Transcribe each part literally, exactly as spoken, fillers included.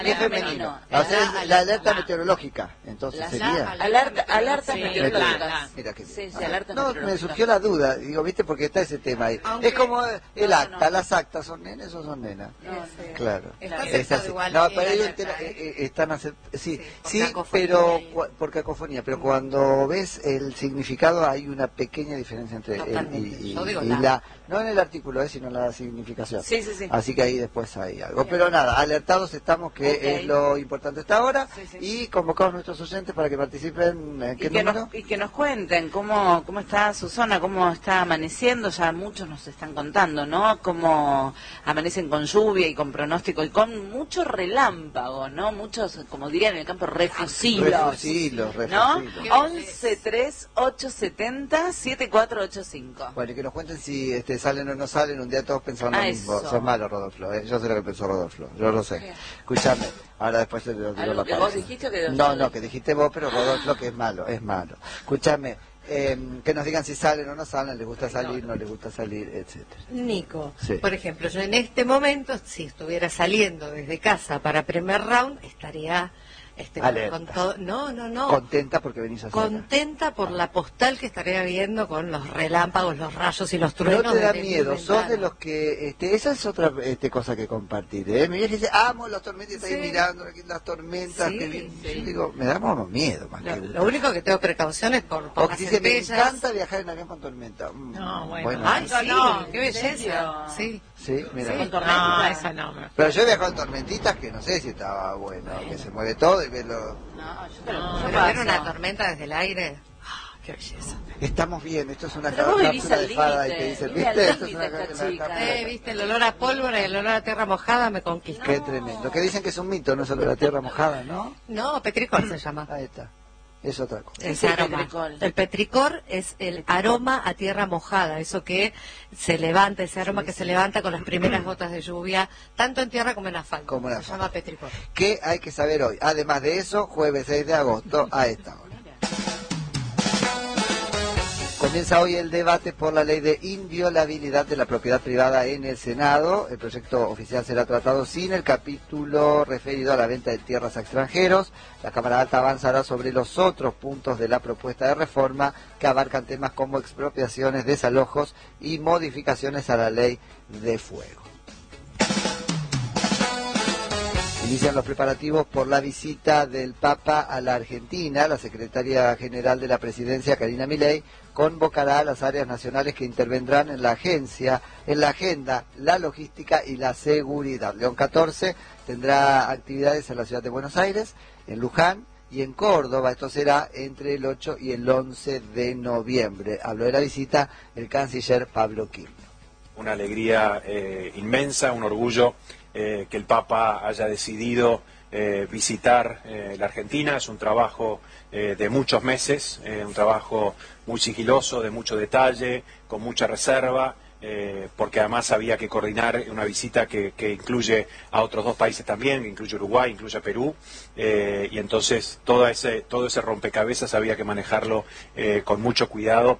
es femenino. O sea, es la alerta meteorológica. Entonces sería. Alerta, alertas meteorológicas. Mira que Sí, sí, alertas no, meteorológicas. me surgió la duda, digo, viste, porque está ese tema ahí. Aunque, es como el no, acta, no. las actas, ¿son nenes o son nenas? No, sí. Claro. Está Es aceptado así. igual No, en pero la ellos alerta, entera- ¿eh? eh, eh, están acept- sí, Sí, por sí, cacofonía pero y- cua- por cacofonía, pero cuando ves el significado hay una pequeña diferencia entre él Totalmente. y, y- Yo digo y la. la, no en el artículo, eh, sino en la significación. Sí, sí, sí. Así que ahí después hay algo. Pero nada, alertados estamos que Ok. es lo importante hasta ahora Sí, sí. y convocamos a nuestros oyentes para que participen. ¿En Y qué que, número? nos, y que nos cuenten cómo, cómo está su zona, cómo está amaneciendo, ya muchos nos están contando, ¿no? Cómo amanecen con lluvia y con pronóstico y con mucho relámpago, ¿no? Muchos, como dirían en el campo, refusilos. Refusilos, ¿No? refusilos. once tres ocho setenta siete cuatro ocho cinco. Bueno, y que nos cuenten si este, salen o no salen. Un día todos pensaban Ah, lo mismo. eso. Son malos, Rodolfo. ¿eh? Yo sé lo que pensó Rodolfo. Yo lo sé. ¿Qué? Escúchame. Ahora después te lo digo ¿Algo la que pausa. vos dijiste o que yo No, dije? no, que dijiste vos, pero Rodolfo que es malo. Es malo. Escúchame. Eh, que nos digan si salen o no salen, les gusta salir, no les gusta salir, etcétera. Nico, Sí. por ejemplo, yo en este momento, si estuviera saliendo desde casa para primer round, estaría este, Alerta. con todo. No, no, no. Contenta porque venís a hacer. Contenta por la postal que estaría viendo con los relámpagos, los rayos y los truenos. No te da desde mi miedo, sos ventana. de los que, este, esa es otra este, cosa que compartir, ¿eh? Mi vieja dice, amo las tormentas, está ahí Sí. mirando aquí las tormentas, Sí, que vienen. sí. Yo digo, me da como miedo más Lo, que lo único que tengo precaución es por, por o que las dice, me centellas. encanta viajar en avión con tormenta. Mm, No, bueno. Ay, sí, no, qué ¿en serio? belleza. Sí. sí, mira. Sí. No, Tormenta. esa no. me- Pero yo he viajado en tormentitas que no sé si estaba bueno, que se mueve todo y verlo. No, yo te lo No, yo Pero ver paso. una tormenta desde el aire. Ah, qué belleza. Estamos bien, esto es una Pero vos vivís cápsula al de fada y te límite, dicen, vive al ¿viste? Esto es límite una, esta una chica. cápsula. Eh, viste, el olor a pólvora y el olor a tierra mojada me conquistó. Qué tremendo. Que dicen que es un mito, no solo la tierra mojada, ¿no? No, petricor se llama. Ahí está. Es otra cosa. Ese es el aroma. petricor? El petricor es el aroma a tierra mojada, eso que se levanta, ese aroma que se levanta con las primeras gotas de lluvia, tanto en tierra como en asfalto. Como en se asfalto. llama petricor. ¿Qué hay que saber hoy? Además de eso, jueves seis de agosto a esta hora. Comienza hoy el debate por la ley de inviolabilidad de la propiedad privada en el Senado. El proyecto oficial será tratado sin el capítulo referido a la venta de tierras a extranjeros. La Cámara Alta avanzará sobre los otros puntos de la propuesta de reforma que abarcan temas como expropiaciones, desalojos y modificaciones a la ley de fuego. Inician los preparativos por la visita del Papa a la Argentina. La secretaria general de la Presidencia, Karina Milei, convocará a las áreas nacionales que intervendrán en la agencia, en la agenda, la logística y la seguridad. León catorce tendrá actividades en la ciudad de Buenos Aires, en Luján y en Córdoba. Esto será entre el ocho y el once de noviembre. Habló de la visita el canciller Pablo Quirno. Una alegría eh, inmensa, un orgullo eh, que el Papa haya decidido eh, visitar eh, la Argentina. Es un trabajo eh, de muchos meses, eh, un trabajo muy sigiloso, de mucho detalle, con mucha reserva, eh, porque además había que coordinar una visita que, que incluye a otros dos países también, que incluye Uruguay, incluye a Perú, eh, y entonces todo ese, todo ese rompecabezas había que manejarlo eh, con mucho cuidado.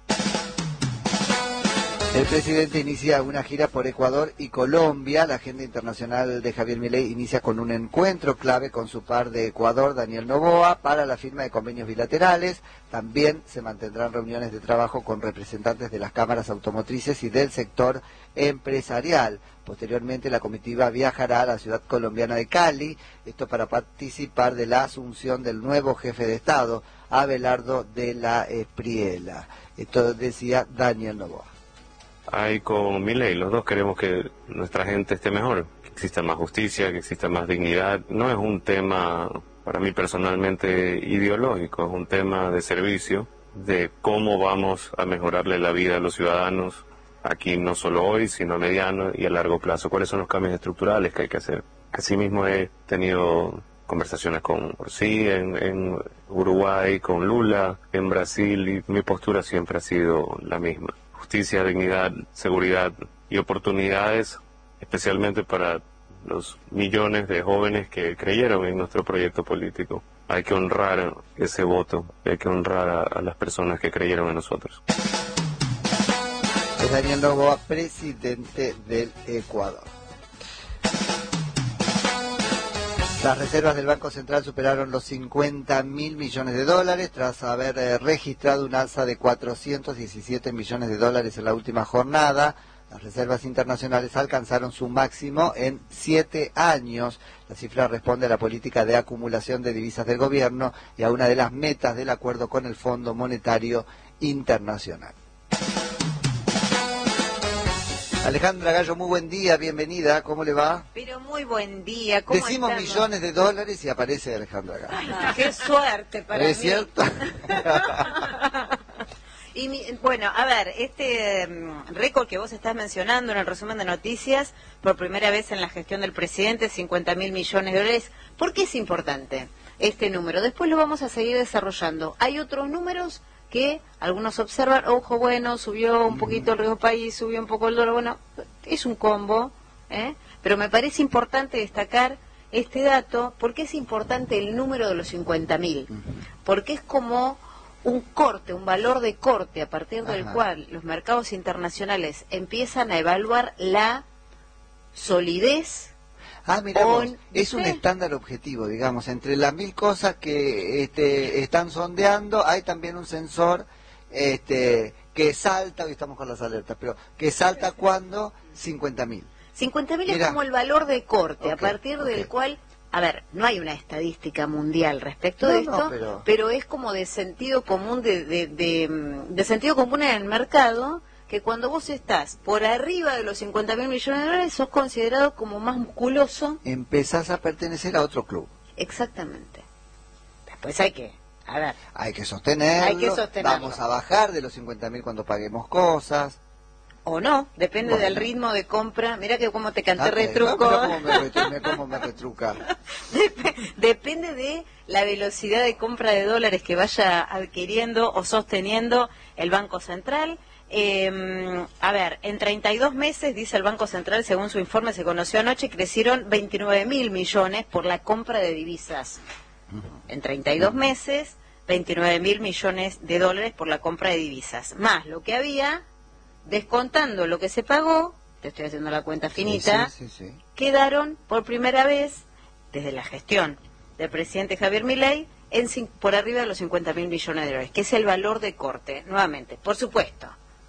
El presidente inicia una gira por Ecuador y Colombia. La agenda internacional de Javier Milei inicia con un encuentro clave con su par de Ecuador, Daniel Noboa, para la firma de convenios bilaterales. También se mantendrán reuniones de trabajo con representantes de las cámaras automotrices y del sector empresarial. Posteriormente, la comitiva viajará a la ciudad colombiana de Cali, esto para participar de la asunción del nuevo jefe de Estado, Abelardo de la Espriella. Esto decía Daniel Noboa. Ahí con Milei, los dos queremos que nuestra gente esté mejor, que exista más justicia, que exista más dignidad. No es un tema, para mí personalmente, ideológico, es un tema de servicio, de cómo vamos a mejorarle la vida a los ciudadanos, aquí no solo hoy, sino a mediano y a largo plazo. ¿Cuáles son los cambios estructurales que hay que hacer? Asimismo he tenido conversaciones con Orsi en, en Uruguay, con Lula en Brasil, y mi postura siempre ha sido la misma. Justicia, dignidad, seguridad y oportunidades, especialmente para los millones de jóvenes que creyeron en nuestro proyecto político. Hay que honrar ese voto, hay que honrar a, a las personas que creyeron en nosotros. Es Daniel Noboa, presidente del Ecuador. Las reservas del Banco Central superaron los cincuenta mil millones de dólares tras haber eh, registrado un alza de cuatrocientos diecisiete millones de dólares en la última jornada. Las reservas internacionales alcanzaron su máximo en siete años. La cifra responde a la política de acumulación de divisas del gobierno y a una de las metas del acuerdo con el Fondo Monetario Internacional. Alejandra Gallo, muy buen día, bienvenida, ¿cómo le va? Pero muy buen día, ¿cómo Decimos estamos? Millones de dólares y aparece Alejandra Gallo. Ay, qué suerte para ¿Es mí. cierto? Y mi- bueno, a ver, este um, récord que vos estás mencionando en el resumen de noticias, por primera vez en la gestión del presidente, cincuenta mil millones de dólares, ¿por qué es importante este número? Después lo vamos a seguir desarrollando. Hay otros números que algunos observan, ojo, bueno, subió un poquito el riesgo país, subió un poco el dólar, bueno, es un combo, ¿eh? Pero me parece importante destacar este dato, porque es importante el número de los cincuenta mil, porque es como un corte, un valor de corte a partir del Ajá. cual los mercados internacionales empiezan a evaluar la solidez. Ah, mira vos, On- es un ¿viste? estándar objetivo, digamos, entre las mil cosas que este, están sondeando, hay también un sensor este, que salta, hoy estamos con las alertas, pero que salta cuando cincuenta mil. cincuenta mil es Mirá. como el valor de corte, Ok, a partir del ok. cual, a ver, no hay una estadística mundial respecto No, de no, esto, pero- pero... es como de sentido común, de, de, de, mm, de sentido común en el mercado, que cuando vos estás por arriba de los cincuenta mil millones de dólares, sos considerado como más musculoso. Empezás a pertenecer a otro club. Exactamente. Después hay que, a ver, Hay que sostenerlo, Hay que sostenerlo. vamos a bajar de los cincuenta mil cuando paguemos cosas. o no, depende Bueno. del ritmo de compra. Mira que como te canté Ah, retruco. no, pero ¿cómo me, retru- me- cómo me retruca? Dep- Depende de la velocidad de compra de dólares que vaya adquiriendo o sosteniendo el Banco Central. Eh, a ver, en treinta y dos meses, dice el Banco Central, según su informe se conoció anoche, crecieron veintinueve mil millones por la compra de divisas. En treinta y dos meses, veintinueve mil millones de dólares por la compra de divisas. Más lo que había, descontando lo que se pagó, te estoy haciendo la cuenta finita, Sí, sí, sí, sí. quedaron por primera vez, desde la gestión del presidente Javier Milei, en, cin- por arriba de los cincuenta mil millones de dólares, que es el valor de corte. Nuevamente, por supuesto,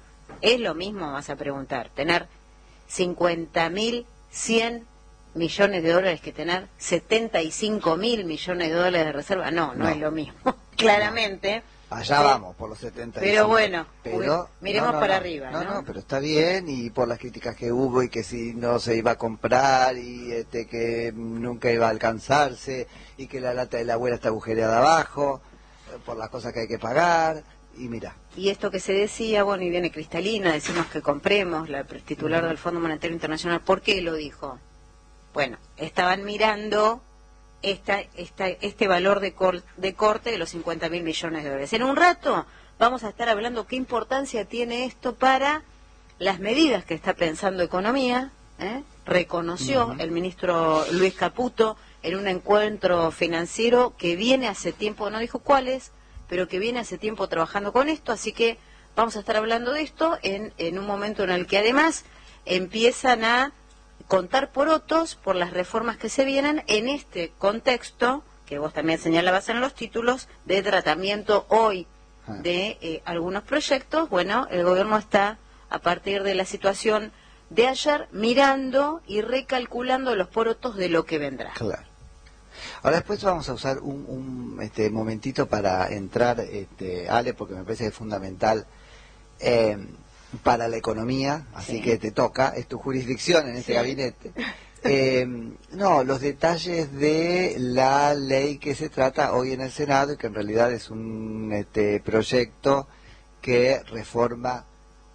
es lo mismo, vas a preguntar, tener cincuenta mil cien millones de dólares que tener setenta y cinco mil millones de dólares de reserva. No, no, No. es lo mismo, claramente. Allá Sí. vamos, por los setenta y cinco. Pero bueno, Pero, miremos no, no, para no. arriba, No, ¿no? no, pero está bien, y por las críticas que hubo y que si no se iba a comprar y este que nunca iba a alcanzarse y que la lata de la abuela está agujereada abajo, eh, por las cosas que hay que pagar, y mira. Y esto que se decía, bueno, y viene Cristalina, decimos que compremos, la titular del Fondo Monetario Internacional, ¿por qué lo dijo? Bueno, estaban mirando esta, esta, este valor de, cor, de corte de los cincuenta mil millones de dólares. En un rato vamos a estar hablando qué importancia tiene esto para las medidas que está pensando Economía, ¿eh? Reconoció Ujú. el ministro Luis Caputo en un encuentro financiero que viene hace tiempo, no dijo cuáles, pero que viene hace tiempo trabajando con esto, así que vamos a estar hablando de esto en, en un momento en el que además empiezan a contar por otros por las reformas que se vienen en este contexto, que vos también señalabas en los títulos, de tratamiento hoy de eh, algunos proyectos. Bueno, el gobierno está, a partir de la situación de ayer, mirando y recalculando los porotos de lo que vendrá. Claro. Ahora después vamos a usar un, un este, momentito para entrar, este, Ale, porque me parece que es fundamental eh, para la economía, así Sí. que te toca, es tu jurisdicción en este Sí. gabinete. Eh, no, los detalles de la ley que se trata hoy en el Senado y que en realidad es un este, proyecto que reforma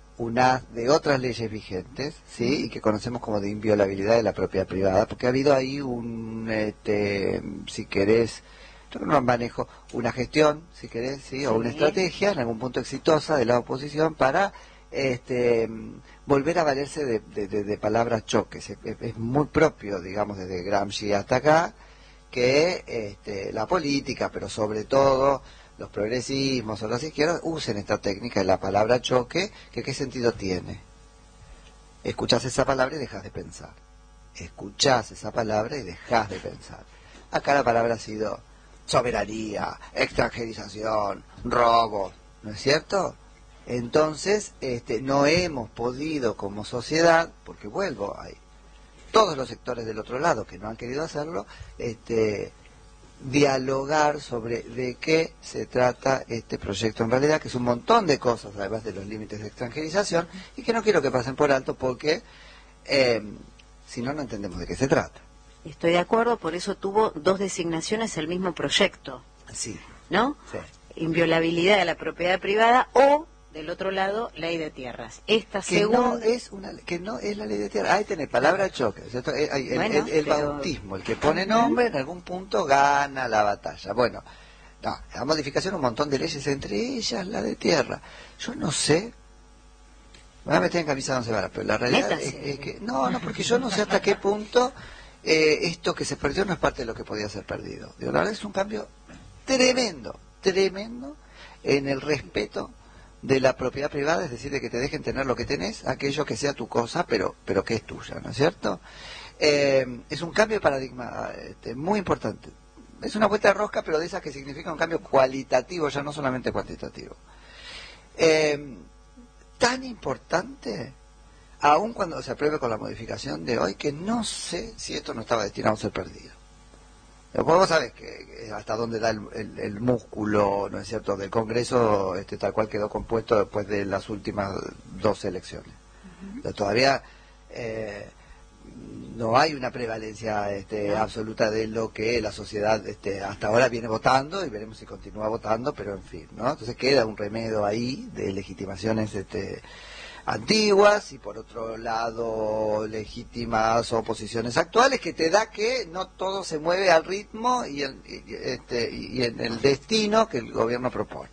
una de otras leyes vigentes, ¿sí? Y que conocemos como de inviolabilidad de la propiedad privada, porque ha habido ahí un, este, si querés, yo no manejo, una gestión, si querés, ¿sí? O Sí. una estrategia, en algún punto exitosa de la oposición para este, volver a valerse de, de, de, de palabras choques. Es, es muy propio, digamos, desde Gramsci hasta acá, que este, la política, pero sobre todo los progresismos o las izquierdas usen esta técnica de la palabra choque, que qué sentido tiene. Escuchás esa palabra y dejas de pensar. Escuchás esa palabra y dejas de pensar. acá la palabra ha sido soberanía, extranjerización, robo, ¿no es cierto? Entonces, este, no hemos podido como sociedad, porque vuelvo, hay todos los sectores del otro lado que no han querido hacerlo, este, dialogar sobre de qué se trata este proyecto en realidad, que es un montón de cosas, además de los límites de extranjerización, y que no quiero que pasen por alto porque eh, si no, no entendemos de qué se trata. Estoy de acuerdo, por eso tuvo dos designaciones el mismo proyecto, Sí. ¿no? Sí. Inviolabilidad de la propiedad privada o, del otro lado, ley de tierras. Esta Que segunda... no es una que no es la ley de tierra. Ahí tenés palabra choque, ¿cierto? El, el- Bueno, el- el pero- bautismo, el que pone nombre en algún punto gana la batalla. Bueno, no, la modificación un montón de leyes, entre ellas la de tierra. Yo no sé, me voy a meter en camisa de once varas, pero la realidad es, Métase. es que no, no, porque yo no sé hasta qué punto eh, esto que se perdió no es parte de lo que podía ser perdido. Digo, la verdad es un cambio tremendo, tremendo en el respeto de la propiedad privada, es decir, de que te dejen tener lo que tenés, aquello que sea tu cosa, pero pero que es tuya, ¿no es cierto? Eh, es un cambio de paradigma este, muy importante. Es una vuelta de rosca, pero de esas que significa un cambio cualitativo, ya no solamente cuantitativo. Eh, tan importante, aun cuando se apruebe con la modificación de hoy, que no sé si esto no estaba destinado a ser perdido. Después vos sabés que, que hasta dónde da el, el- el músculo, ¿no es cierto?, del Congreso, este, tal cual quedó compuesto después de las últimas dos elecciones. O sea, todavía eh, no hay una prevalencia este, absoluta de lo que la sociedad este, hasta ahora viene votando, y veremos si continúa votando, pero en fin, ¿no? Entonces queda un remedio ahí de legitimaciones este, antiguas y por otro lado legítimas oposiciones actuales, que te da que no todo se mueve al ritmo y, el- y- este, y en el destino que el gobierno propone.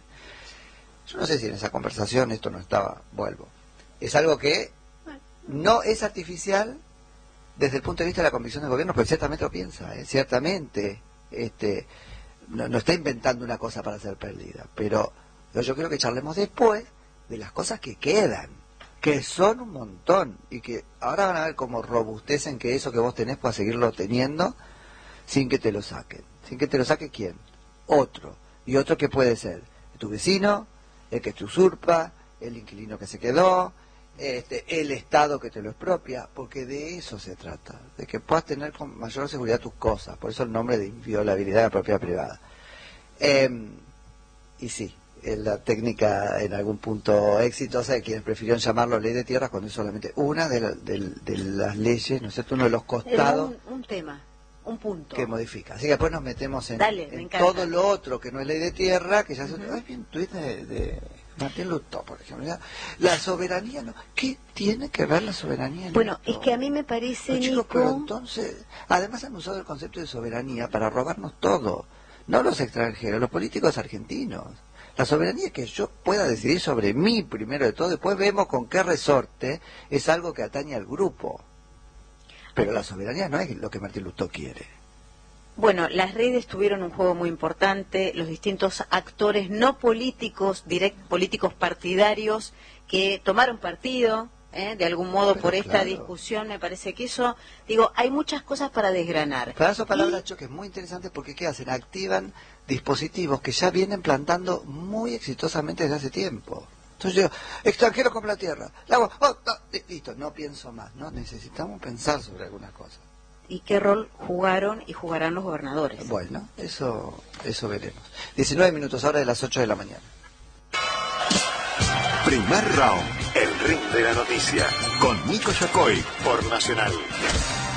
Yo no sé si en esa conversación esto no estaba, vuelvo. Es algo que no es artificial desde el punto de vista de la convicción del gobierno, porque ciertamente lo piensa, ¿eh? Ciertamente este, no, no está inventando una cosa para ser perdida, pero yo, yo creo que charlemos después de las cosas que quedan, que son un montón, y que ahora van a ver cómo robustecen que eso que vos tenés pueda seguirlo teniendo sin que te lo saquen. ¿Sin que te lo saque quién? Otro. Y otro que puede ser tu vecino, el que te usurpa, el inquilino que se quedó, este, el Estado que te lo expropia, porque de eso se trata, de que puedas tener con mayor seguridad tus cosas, por eso el nombre de inviolabilidad de la propiedad privada. Eh, y sí, eh, la técnica en algún punto exitosa de quienes prefirieron llamarlo ley de tierras cuando es solamente una de, la- de- de las leyes, ¿no es cierto?, uno de los Era costados un, un tema, un punto. que modifica. Así que después nos metemos en, Dale, me en encanta. todo lo otro que no es ley de tierra, que ya se... Ay, vi un tuit de, de Martín Lutó, por ejemplo. Ya, la soberanía, no. ¿Qué tiene que ver la soberanía en Bueno, esto? es que a mí me parece, Pero, chicos, Nico... pero entonces, además han usado el concepto de soberanía para robarnos todo. No los extranjeros, los políticos argentinos. La soberanía es que yo pueda decidir sobre mí primero de todo, después vemos con qué resorte es algo que atañe al grupo. Pero la soberanía no es lo que Martín Lutó quiere. Bueno, las redes tuvieron un juego muy importante, los distintos actores no políticos, direct, políticos partidarios, que tomaron partido, ¿eh? de algún modo, Pero por esta claro. discusión. Me parece que eso, digo, hay muchas cosas para desgranar. Para eso palabra Y- choque es muy interesante porque ¿qué hacen? Activan dispositivos que ya vienen plantando muy exitosamente desde hace tiempo. Entonces yo, extranjero compra la tierra, la hago, oh, no, li- listo, no pienso más, ¿no? Necesitamos pensar sobre algunas cosas. ¿Y qué rol jugaron y jugarán los gobernadores? Bueno, eso, eso veremos. diecinueve minutos ahora de las ocho de la mañana. Primer round, el ring de la noticia, con Nico Yacoy por Nacional.